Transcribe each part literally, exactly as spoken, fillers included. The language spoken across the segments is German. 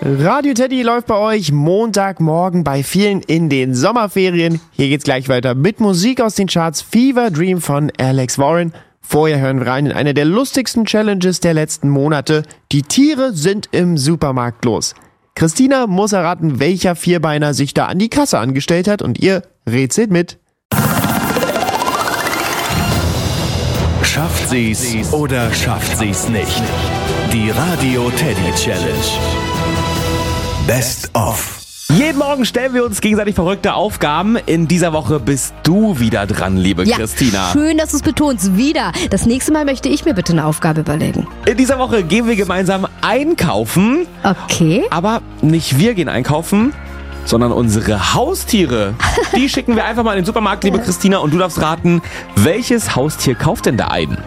Radio Teddy läuft bei euch Montagmorgen, bei vielen in den Sommerferien. Hier geht's gleich weiter mit Musik aus den Charts. Fever Dream von Alex Warren. Vorher hören wir rein in eine der lustigsten Challenges der letzten Monate. Die Tiere sind im Supermarkt los. Christina muss erraten, welcher Vierbeiner sich da an die Kasse angestellt hat, und ihr rätselt mit. Schafft sie's oder schafft sie's nicht? Die Radio Teddy Challenge. Best of. Jeden Morgen stellen wir uns gegenseitig verrückte Aufgaben. In dieser Woche bist du wieder dran, liebe Ja, Christina. schön, dass du es betonst. Wieder. Das nächste Mal möchte ich mir bitte eine Aufgabe überlegen. In dieser Woche gehen wir gemeinsam einkaufen. Okay. Aber nicht wir gehen einkaufen, sondern unsere Haustiere. Die schicken wir einfach mal in den Supermarkt, liebe Christina. Und du darfst raten, welches Haustier kauft denn da ein?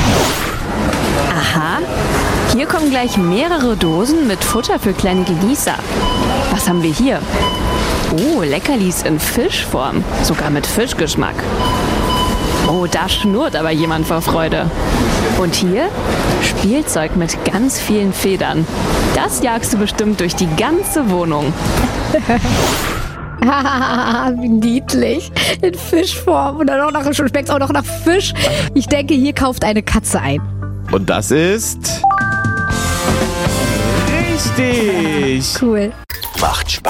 Aha, hier kommen gleich mehrere Dosen mit Futter für kleine Genießer. Was haben wir hier? Oh, Leckerlis in Fischform, sogar mit Fischgeschmack. Oh, da schnurrt aber jemand vor Freude. Und hier? Spielzeug mit ganz vielen Federn. Das jagst du bestimmt durch die ganze Wohnung. Wie niedlich. In Fischform. Und dann auch noch, schmeckt auch noch nach Fisch. Ich denke, hier kauft eine Katze ein. Und das ist... richtig. Cool. Macht Spaß.